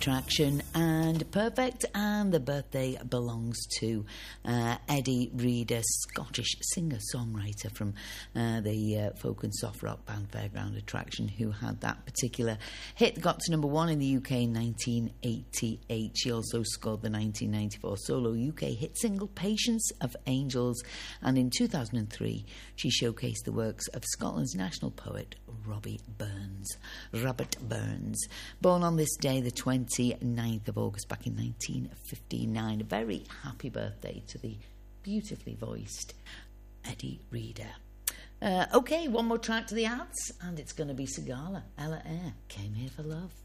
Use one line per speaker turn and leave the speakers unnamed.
Attraction and Perfect, and the birthday belongs to Eddie Reader, Scottish singer-songwriter from the folk and soft rock band Fairground Attraction, who had that particular hit, got to number one in the UK in 1988. She also scored the 1994 solo UK hit single Patience of Angels, and in 2003 she showcased the works of Scotland's national poet Robert Burns, born on this day, the 29th of August, back in 1959. A very happy birthday to the beautifully voiced Eddie Reader. Okay, one more track to the ads, and it's going to be Sigala, Ella Eyre, Came Here for Love.